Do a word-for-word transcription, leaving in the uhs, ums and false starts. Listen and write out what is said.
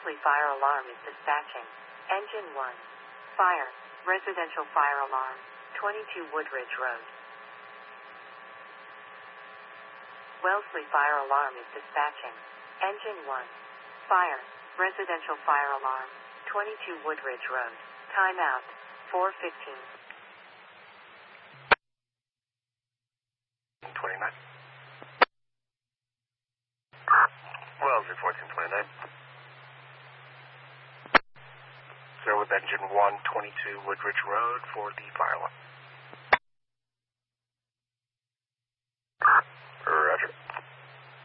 Wellesley Fire Alarm is dispatching. Engine one. Fire. Residential fire alarm. twenty-two Woodridge Road. Wellesley Fire Alarm is dispatching. Engine one. Fire. Residential fire alarm. twenty-two Woodridge Road. Timeout. four fifteen. twenty-nine. Wellesley fourteen twenty-nine. Sir, with engine one, twenty-two Woodridge Road for the fire alarm.